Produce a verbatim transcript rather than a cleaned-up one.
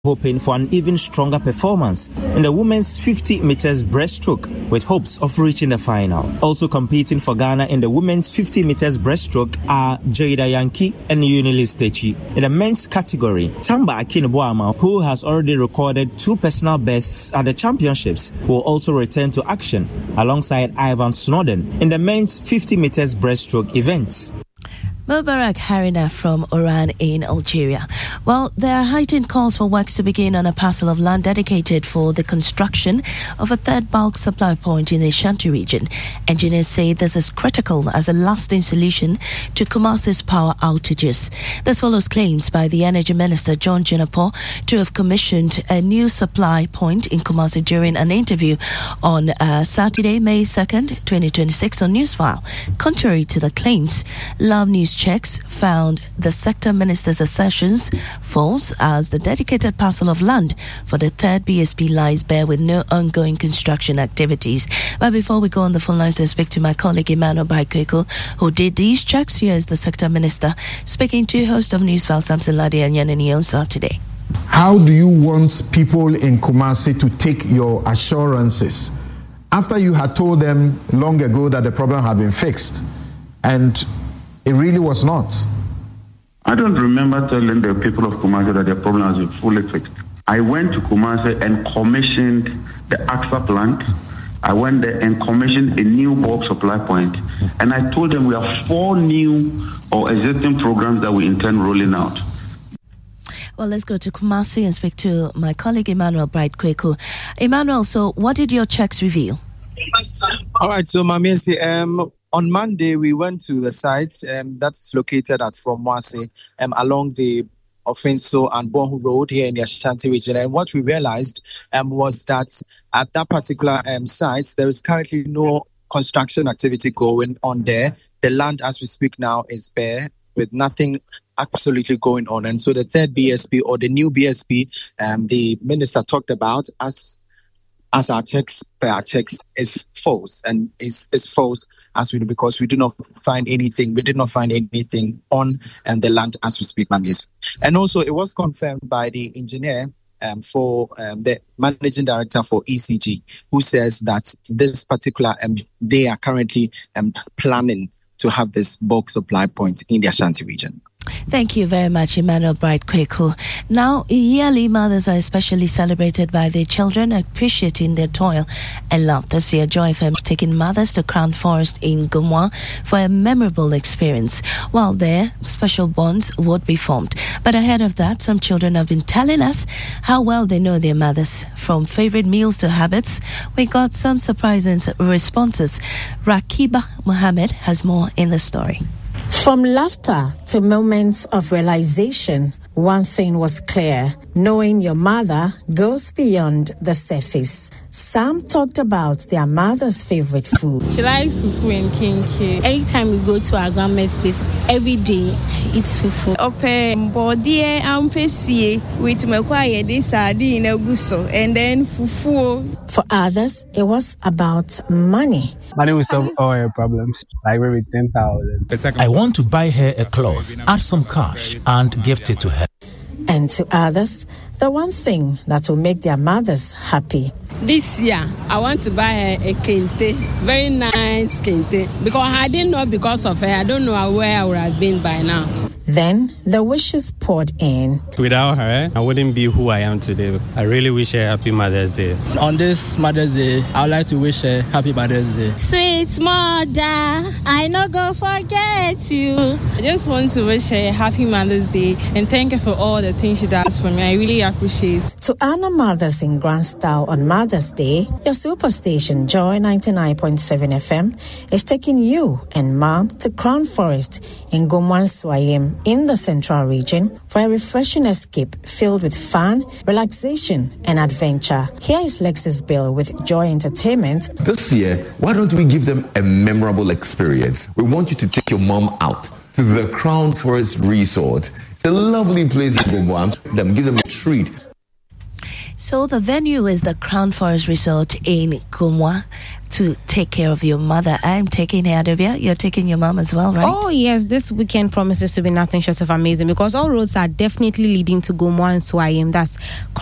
hoping for an even stronger performance in the women's fifty meters breaststroke with hopes of reaching the final. Also competing for Ghana in the women's fifty meters breaststroke are Jada Yankee and Unilis Techi. In the men's category, Tamba Akinbuama, who has already recorded two personal bests at the championships, will also return to action alongside Ivan Snowden in the men's fifty meters breaststroke events. Mubarak Harina from Oran in Algeria. Well, there are heightened calls for works to begin on a parcel of land dedicated for the construction of a third bulk supply point in the Ashanti region. Engineers say this is critical as a lasting solution to Kumasi's power outages. This follows claims by the Energy Minister John Jinapor to have commissioned a new supply point in Kumasi during an interview on uh, Saturday, May second, twenty twenty-six on Newsfile. Contrary to the claims, Love News checks found the sector minister's assertions false, as the dedicated parcel of land for the third B S P lies bare with no ongoing construction activities. But before we go on the phone lines and speak to my colleague Emmanuel Baikweku, who did these checks, here is the sector minister speaking to host of Newsfile Samson Lade and Yanani Onsa today. How do you want people in Kumasi to take your assurances after you had told them long ago that the problem had been fixed and it really was not? I don't remember telling the people of Kumasi that their problem has been fully fixed. I went to Kumasi and commissioned the A X A plant. I went there and commissioned a new bulk supply point. And I told them we have four new or existing programs that we intend rolling out. Well, let's go to Kumasi and speak to my colleague Emmanuel Baikweku. Emmanuel, so what did your checks reveal? All right, so Mamiesi, um, on Monday, we went to the site um, that's located at From Mwase um, along the Offenso and Bonhu Road here in the Ashanti region. And what we realized um, was that at that particular um, site, there is currently no construction activity going on there. The land, as we speak now, is bare with nothing absolutely going on. And so the third B S P or the new B S P, um, the minister talked about as as our checks, per our checks, is false and is is false. As we do, because we do not find anything, we did not find anything on um, the land as we speak, Mamis. And also, it was confirmed by the engineer um, for um, the managing director for E C G, who says that this particular, um, they are currently um, planning to have this bulk supply point in the Ashanti region. Thank you very much, Emmanuel Baikweku. Now, yearly mothers are especially celebrated by their children, appreciating their toil and love. This year, Joy F M is taking mothers to Crown Forest in Gumwa for a memorable experience. While there, special bonds would be formed. But ahead of that, some children have been telling us how well they know their mothers. From favorite meals to habits, we got some surprising responses. Rakiba Mohammed has more in the story. From laughter to moments of realization, one thing was clear: knowing your mother goes beyond the surface. Sam talked about their mother's favorite food. She likes fufu and kinky. Anytime we go to our grandma's place, every day she eats fufu. Ope mbodie ampesie with mekwaye de sardine eguso and then fufu. For others, it was about money. Money will solve all her problems, like maybe ten thousand. I want to buy her a cloth, add some cash, and gift it to her. And to others, the one thing that will make their mothers happy. This year, I want to buy her a kente, very nice kente, because I didn't know because of her. I don't know where I would have been by now. Then the wishes poured in. Without her, I wouldn't be who I am today. I really wish her happy Mother's Day. On this Mother's Day, I would like to wish her happy Mother's Day. Sweet mother, I no go forget you. I just want to wish her a happy Mother's Day and thank her for all the things she does for me. I really appreciate it. To honor mothers in grand style on Mother's Day, your superstation Joy ninety-nine point seven F M is taking you and Mom to Crown Forest in Gumwan Swayim in the Central Region for a refreshing escape filled with fun, relaxation, and adventure. Here is Lexus Bill with Joy Entertainment. This year, why don't we give them a memorable experience? We want you to take your mom out to the Crown Forest Resort. It's a lovely place in Gumwan. Give them a treat. So the venue is the Crown Forest Resort in Kumwa to take care of your mother. I'm taking her, Adobia. You're taking your mom as well, right? Oh, yes. This weekend promises to be nothing short of amazing because all roads are definitely leading to Gomwa and Swayim. That's